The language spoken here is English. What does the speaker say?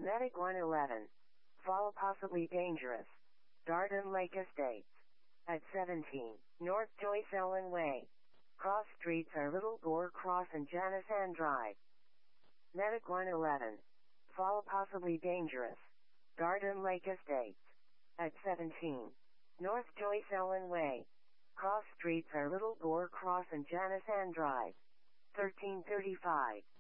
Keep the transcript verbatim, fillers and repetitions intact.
Medic one eleven. Fall possibly dangerous. Darden Lake Estates. At seventeen, North Joyce Ellen Way. Cross streets are Little Gore Cross and Janice Ann Drive. Medic one eleven. Fall possibly dangerous. Darden Lake Estates. At seventeen, North Joyce Ellen Way. Cross streets are Little Gore Cross and Janice Ann Drive. thirteen thirty-five.